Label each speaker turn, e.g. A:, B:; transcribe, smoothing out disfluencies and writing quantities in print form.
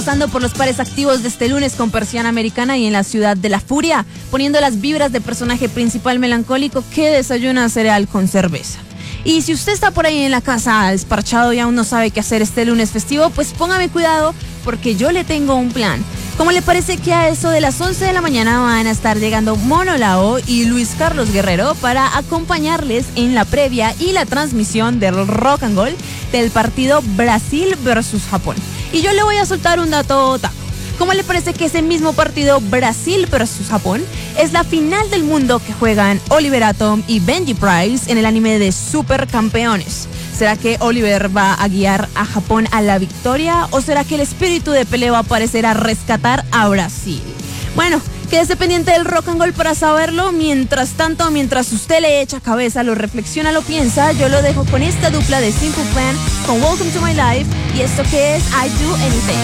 A: pasando por los pares activos de este lunes con Persiana Americana y en la ciudad de la furia, poniendo las vibras de personaje principal melancólico que desayuna cereal con cerveza. Y si usted está por ahí en la casa desparchado y aún no sabe qué hacer este lunes festivo, pues póngame cuidado porque yo le tengo un plan. ¿Cómo le parece que a eso de las 11 de la mañana van a estar llegando Mono Lao y Luis Carlos Guerrero para acompañarles en la previa y la transmisión del Rock and Roll del partido Brasil versus Japón? Y yo le voy a soltar un dato taco. ¿Cómo le parece que ese mismo partido Brasil versus Japón es la final del mundo que juegan Oliver Atom y Benji Price en el anime de Supercampeones? ¿Será que Oliver va a guiar a Japón a la victoria o será que el espíritu de pelea va a aparecer a rescatar a Brasil? Bueno, quédese pendiente del Rock and Roll para saberlo. Mientras tanto, mientras usted le echa cabeza, lo reflexiona, lo piensa, yo lo dejo con esta dupla de Simple Plan con Welcome to My Life y esto que es I Do Anything.